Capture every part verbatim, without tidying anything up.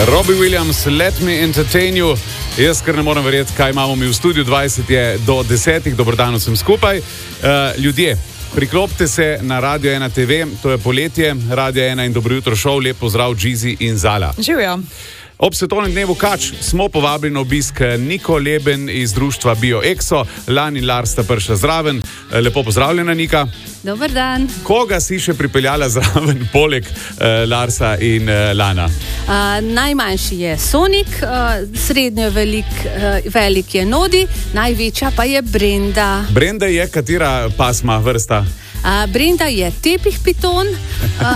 Robbie Williams, Let Me Entertain You. Jaz kar ne morem verjeti, kaj imamo mi v studiu. dvajset je do desetih, dober dan vsem skupaj. Uh, ljudje, priklopite se na Radio ena te ve, to je poletje, Radio ena in Dobro jutro šov. Lep pozdrav, Džizi in Zala. Živijo. Ob svetovnem dnevu kač smo povabili na obisk Niko Leben iz društva BioExo. Lan in Lars sta prišla zraven. Lepo pozdravljena, Nika. Dober dan. Koga si še pripeljala zraven, poleg uh, Larsa in uh, Lana? Uh, najmanjši je Sonik, uh, srednjo velik, uh, velik je Nodi, največja pa je Brenda. Brenda je katera pasma, vrsta? Uh, Brenda je tepih piton. Uh,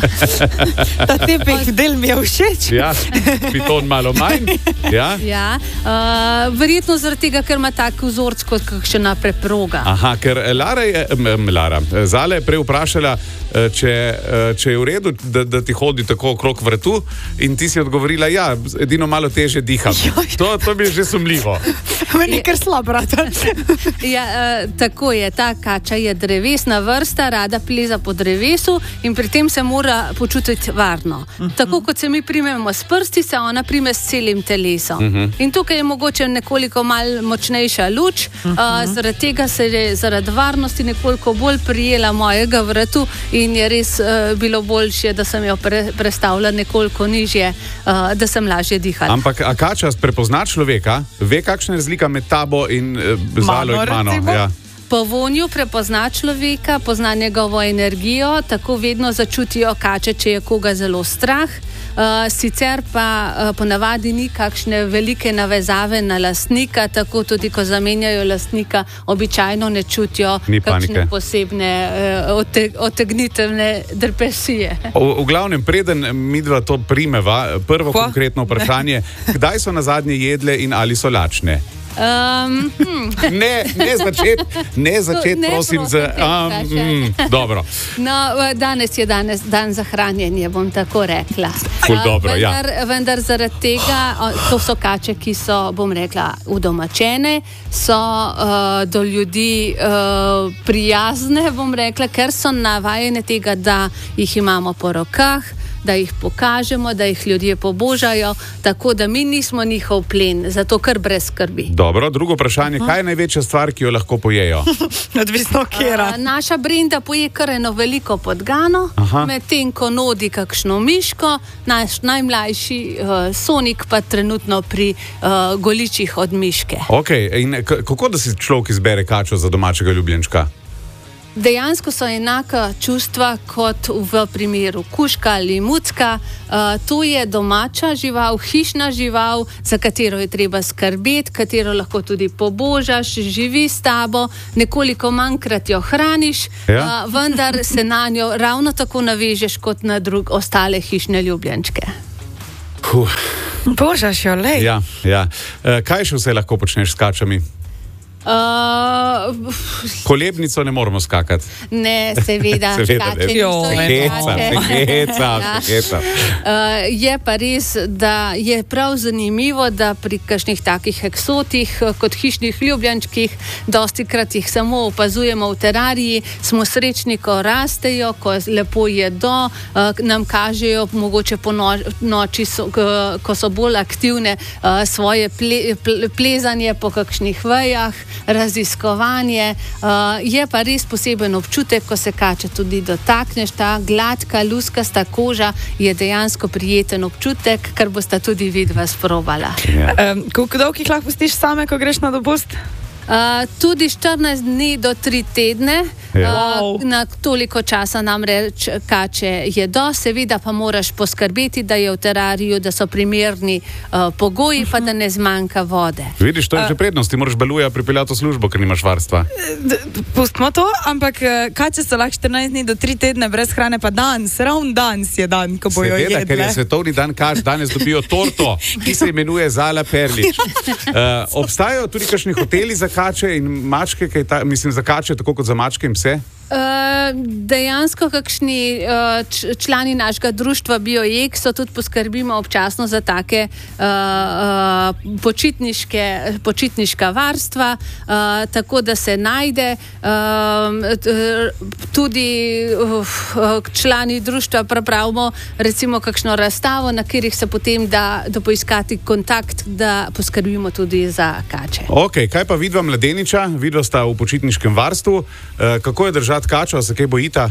Ta tepih del mi je všeč. Ja, piton malo manj. Ja. Ja, uh, verjetno zaradi tega, ker ima tak vzorc kot kakšna preproga. Aha, ker Lara je, m, Lara, Zala je prej vprašala, če, če je v redu, da, da ti hodi tako okrog vratu, in ti si odgovorila, ja, edino malo teže diham. To, to bi že sumljivo. Meni je kar slab, brata. Ja, uh, tako je, ta kača je drevesna vrsta, rada pleza po drevesu in pri tem se mora počutiti varno. Uh-huh. Tako kot se mi primemo s prsti, se ona prime s celim telesom. Uh-huh. In tukaj je mogoče nekoliko mal močnejša luč, uh-huh. uh, zaradi tega se je zaradi varnosti nekoliko bolj prijela mojega vratu in je res uh, bilo boljše, da sem jo pre, prestavila nekoliko nižje, uh, da sem lažje dihala. Ampak a kača prepozna človeka? Ve, kakšna je razlika med tabo in uh, Zalo in mano? Ja. Po vonju prepozna človeka, pozna njegovo energijo, tako vedno začutijo kače, če je koga zelo strah. Uh, sicer pa uh, ponavadi ni kakšne velike navezave na lastnika, tako tudi ko zamenjajo lastnika, običajno ne čutijo kakšne posebne uh, ote, otegnitevne depresije. V, v glavnem, preden midva to primeva, prvo Ko? konkretno vprašanje, kdaj so nazadnje jedle in ali so lačne? Um, hm. Ne, ne začeti, ne začeti, prosim, z um, mm, dobro. No, danes je danes dan za hranjenje, bom tako rekla. Ful dobro, uh, vendar, ja. vendar zaradi tega, to so kače, ki so, bom rekla, udomačene, so uh, do ljudi uh, prijazne, bom rekla, ker so navajene tega, da jih imamo po rokah, da jih pokažemo, da jih ljudje pobožajo, tako da mi nismo njihov plen, zato kar brez skrbi. Dobro, drugo vprašanje, kaj je največja stvar, ki jo lahko pojejo? Odvisno kjera. Uh, naša Brenda poje kar eno veliko podgano, medtem ko Nodi kakšno miško, naš najmlajši uh, Sonik pa trenutno pri uh, goličih od miške. Ok, in kako da si človek izbere kačo za domačega ljubljenčka? Dejansko so enaka čustva kot v primeru kužka ali mucka. Uh, to je domača žival, hišna žival, za katero je treba skrbeti, katero lahko tudi pobožaš, živi s tabo, nekoliko manjkrat jo hraniš, ja. uh, vendar se na njo ravno tako navežeš kot na drug, ostale hišne ljubljenčke. Huh. Božaš jo, lej. Ja, ja. Uh, kaj še vse lahko počneš s kačami? Uh, Kolebnico ne moramo skakati. Ne, seveda, seveda škače niso heca, heca. Je pa res, da je prav zanimivo, da pri kakšnih takih eksotih, kot hišnih ljubljenčkih, dosti krat jih samo opazujemo v terariji, smo srečni, ko rastejo, ko lepo jedo, nam kažejo mogoče po noči, so, ko so bolj aktivne, svoje ple, ple, plezanje po kakšnih vejah, raziskovanje. Uh, je pa res poseben občutek, ko se kače tudi dotakneš, ta gladka, luskasta koža je dejansko prijeten občutek, kar bosta tudi vidva sprobala. Yeah. Um, koliko dolg jih lahko pustiš same, ko greš na dopust? Uh, tudi štirinajst dni do tri tedne. Ja. Uh, na toliko časa namreč kače jedo, seveda pa moraš poskrbeti, da je v terariju, da so primerni uh, pogoji, uh-huh. pa da ne zmanjka vode. Vidiš, to je že prednost, ti moraš Beluja pripeljati v službo, ker nimaš varstva. Pustimo to, ampak kače so lahko štirinajst dni do tri tedne brez hrane, pa dan, ravno dan je dan, ko bojo seveda, jedle. Ker je svetovni dan kač, danes dobijo torto, ki se imenuje Zala Perlič. Uh, obstajajo tudi kakšni hoteli za kače in mačke, kaj ta, mislim za kače, tako kot za mačke in pse? Uh, dejansko, kakšni uh, člani našega društva BioEk so tudi poskrbimo občasno za take uh, uh, počitniške, počitniška varstva, uh, tako da se najde. Uh, tudi uh, člani društva pripravimo recimo kakšno razstavo, na katerih se potem da, da poiskati kontakt, da poskrbimo tudi za kače. Ok, kaj pa vidva mladeniča? Vidva sta v počitniškem varstvu. Uh, kako je držati kačo, se kaj bojita?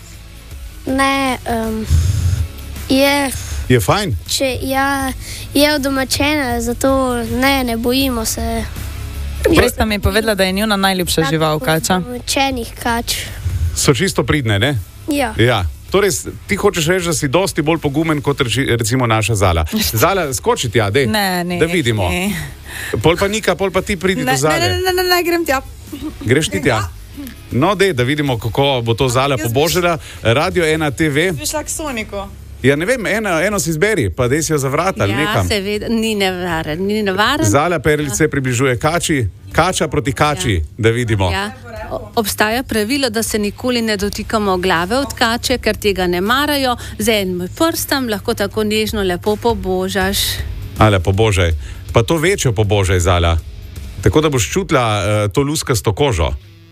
Ne, um, je... Je fajn? Če ja, je odomačena, zato ne, ne bojimo se. Prej sta mi povedala, da je njuna najljubša žival kača. Odomačenih kač. So čisto pridne, ne? Ja. Ja. Torej, ti hočeš reči, da si dosti bolj pogumen kot reči, recimo naša Zala. Zala, skoči tja, dej, ne, ne, da vidimo. Ne. Pol pa Nika, pol pa ti pridi ne, do Zale. Ne, ne, ne, ne, ne, grem tja. Greš ti tja? No, dej, da vidimo, kako bo to Zala pobožila. Radio ena te ve. Bi šla k Soniku. Ja, ne vem, eno, eno si izberi, pa dej si jo zavrati ali ja, nekam. Ja, seveda, ni nevaren, ni nevaren. Zala Perlič se približuje kači, kača proti kači, ja. Da vidimo. Ja. Obstaja pravilo, da se nikoli ne dotikamo glave od kače, ker tega ne marajo. Z enim prstom lahko tako nežno lepo pobožaš. Ale, pobožaj. Pa to večjo pobožaj, Zala. Tako da boš čutila uh, to luskasto kožo.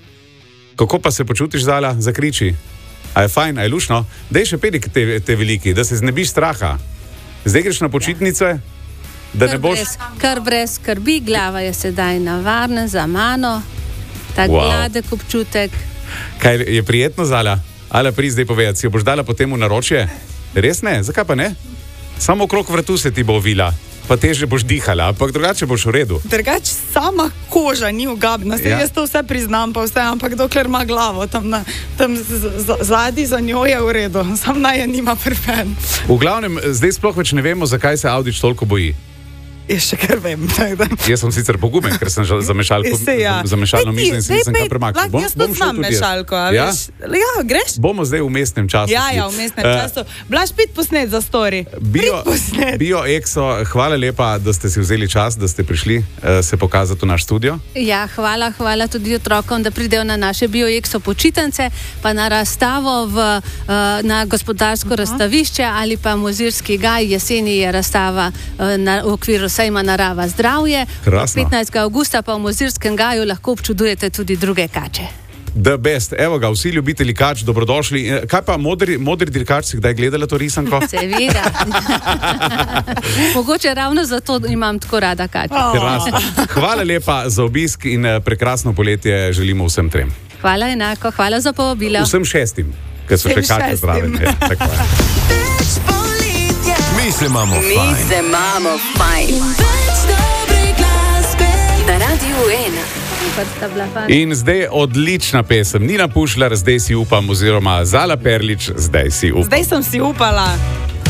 Kako pa se počutiš, Zala? Zakriči. A je fajn, a je lušno? Dej še pedi te, te veliki, da se znebiš straha. Zdaj greš na počitnice, da kar ne boš... Brez, kar brez skrbi, glava je sedaj navarna za mano. Tak wow. Gladek občutek. Kaj je prijetno, Zala? Ale pri zdaj povedati, si jo boš dala potem v naročje? Res ne? Zakaj pa ne? Samo okrog vratu se ti bo ovila. Pa teže boš dihala, ampak drugače boš v redu. Drugače sama koža ni ugabna, ja. Jaz to vse priznam, pa vse, ampak dokler ima glavo tam, na, tam zadnji za njo je v redu, sam naj je nima prven. V glavnem, zdaj sploh več ne vemo, zakaj se Avdić toliko boji. Je še kar vem. Jaz sem sicer pogumen, ker sem za mešalko, ja. za mešalno mišljenje in sem kar premaknil. Bom, jaz bom znam mešalko, a ja? Veš? Ja, greš? Bomo zdaj v mestnem času. Ja, ja, v mestnem uh, času. Blaž, pit posnet za story. Bio, Bio Exo, hvala lepa, da ste si vzeli čas, da ste prišli uh, se pokazati v naš studio. Ja, hvala, hvala tudi otrokom, da pridejo na naše Bio Exo počitnice, pa na razstavo v, uh, na gospodarsko uh -huh. razstavišče ali pa Mozirski gaj. Jeseni je razstava uh, na, v okviru sejma Narava zdravje. petnajstega avgusta pa v Mozirskem gaju lahko občudujete tudi druge kače. The best. Evo ga, vsi ljubitelji kač, dobrodošli. Kaj pa modri, modri dirkač, si kdaj gledala to risanko? Seveda. Mogoče ravno zato imam tako rada kače. Krasno. Hvala lepa za obisk in prekrasno poletje želimo vsem trem. Hvala enako, hvala za povabilo. Vsem šestim, ker so še kače zraven. Ja, tako je. Mi se imamo fajn. Mi se imamo fajn. Na Radiu ena. In zdaj odlična pesem. Nina Pušlar, zdaj si upam, oziroma Zala Perlič, zdaj si upam. Zdaj sem si upala.